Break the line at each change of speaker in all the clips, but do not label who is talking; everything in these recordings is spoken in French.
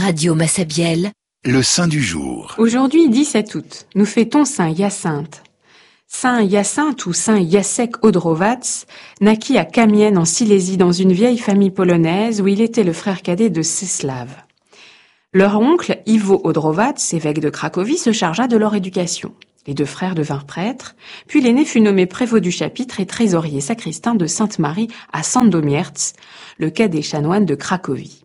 Radio Massabielle,
le saint du jour.
Aujourd'hui, 17 août, nous fêtons Saint Hyacinthe. Saint Hyacinthe ou Saint Jacek Odrowac naquit à Kamień en Silésie dans une vieille famille polonaise où il était le frère cadet de Czesław. Leur oncle, Iwo Odrowac, évêque de Cracovie, se chargea de leur éducation. Les deux frères devinrent prêtres, puis l'aîné fut nommé prévôt du chapitre et trésorier sacristain de Sainte-Marie à Sandomierz, le cadet chanoine de Cracovie.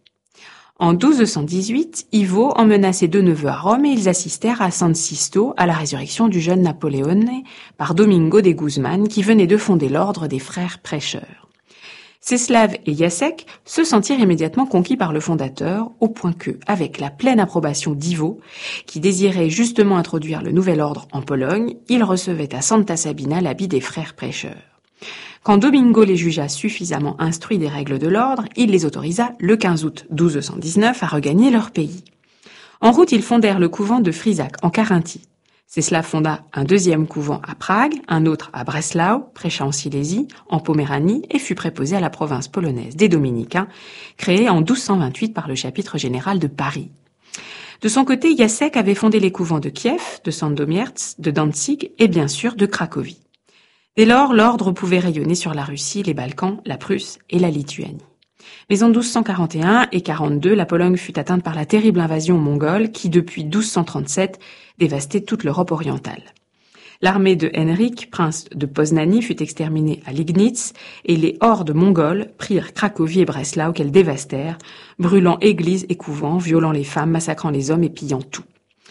En 1218, Iwo emmena ses deux neveux à Rome et ils assistèrent à San Sisto à la résurrection du jeune Napoléon par Domingo de Guzman qui venait de fonder l'ordre des frères prêcheurs. Czesław et Jacek se sentirent immédiatement conquis par le fondateur, au point que, avec la pleine approbation d'Iwo, qui désirait justement introduire le nouvel ordre en Pologne, ils recevaient à Santa Sabina l'habit des frères prêcheurs. Quand Domingo les jugea suffisamment instruits des règles de l'ordre, il les autorisa le 15 août 1219 à regagner leur pays. En route, ils fondèrent le couvent de Frisac en Carinthie. Czesław fonda un deuxième couvent à Prague, un autre à Breslau, prêcha en Silésie, en Poméranie et fut préposé à la province polonaise des Dominicains, créée en 1228 par le chapitre général de Paris. De son côté, Jacek avait fondé les couvents de Kiev, de Sandomierz, de Danzig et bien sûr de Cracovie. Dès lors, l'ordre pouvait rayonner sur la Russie, les Balkans, la Prusse et la Lituanie. Mais en 1241 et 42, la Pologne fut atteinte par la terrible invasion mongole qui, depuis 1237, dévastait toute l'Europe orientale. L'armée de Henryk, prince de Poznanie, fut exterminée à Liegnitz et les hordes mongoles prirent Cracovie et Breslau qu'elles dévastèrent, brûlant églises et couvents, violant les femmes, massacrant les hommes et pillant tout.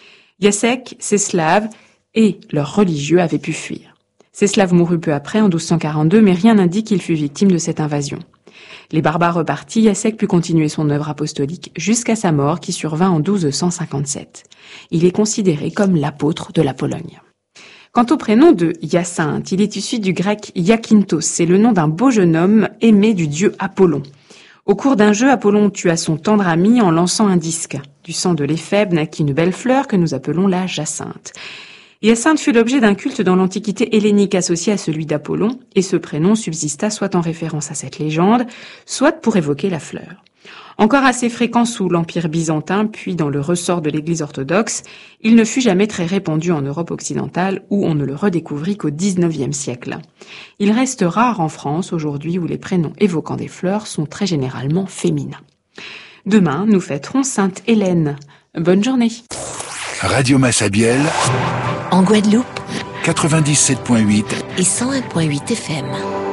Jacek, Czesław et leurs religieux avaient pu fuir. Czesław mourut peu après, en 1242, mais rien n'indique qu'il fut victime de cette invasion. Les barbares repartis, Jacek put continuer son œuvre apostolique jusqu'à sa mort qui survint en 1257. Il est considéré comme l'apôtre de la Pologne. Quant au prénom de Hyacinthe, il est issu du grec Iakintos, c'est le nom d'un beau jeune homme aimé du dieu Apollon. Au cours d'un jeu, Apollon tua son tendre ami en lançant un disque. Du sang de l'éphèbe naquit une belle fleur que nous appelons la jacinthe. Hyacinthe fut l'objet d'un culte dans l'Antiquité hellénique associé à celui d'Apollon, et ce prénom subsista soit en référence à cette légende, soit pour évoquer la fleur. Encore assez fréquent sous l'Empire byzantin, puis dans le ressort de l'Église orthodoxe, il ne fut jamais très répandu en Europe occidentale, où on ne le redécouvrit qu'au XIXe siècle. Il reste rare en France aujourd'hui, où les prénoms évoquant des fleurs sont très généralement féminins. Demain, nous fêterons Sainte Hélène. Bonne journée.
Radio Massabielle,
en Guadeloupe
97.8
et 101.8 FM.